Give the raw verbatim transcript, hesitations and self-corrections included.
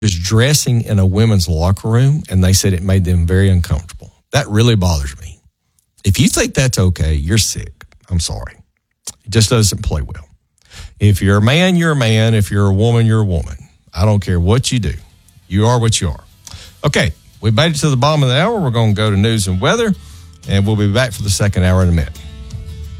was dressing in a women's locker room, and they said it made them very uncomfortable. That really bothers me. If you think that's okay, you're sick. I'm sorry. It just doesn't play well. If you're a man, you're a man. If you're a woman, you're a woman. I don't care what you do. You are what you are. Okay, we made it to the bottom of the hour. We're going to go to news and weather, and we'll be back for the second hour in a minute.